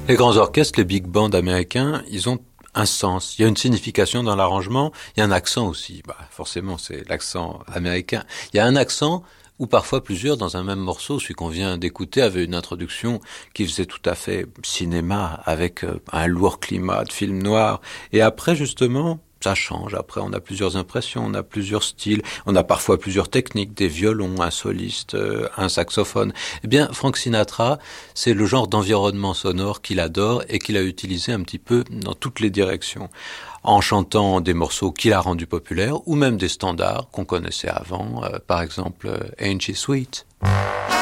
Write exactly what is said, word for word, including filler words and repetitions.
Les grands orchestres, les big bands américains, ils ont un sens, il y a une signification dans l'arrangement, il y a un accent aussi, bah, forcément c'est l'accent américain. Il y a un accent ou parfois plusieurs dans un même morceau. Celui qu'on vient d'écouter avait une introduction qui faisait tout à fait cinéma, avec un lourd climat de film noir. Et après, justement, ça change. Après, on a plusieurs impressions, on a plusieurs styles, on a parfois plusieurs techniques, des violons, un soliste, euh, un saxophone. Eh bien, Frank Sinatra, c'est le genre d'environnement sonore qu'il adore et qu'il a utilisé un petit peu dans toutes les directions, en chantant des morceaux qu'il a rendus populaires ou même des standards qu'on connaissait avant, euh, par exemple euh, Ain't She Sweet.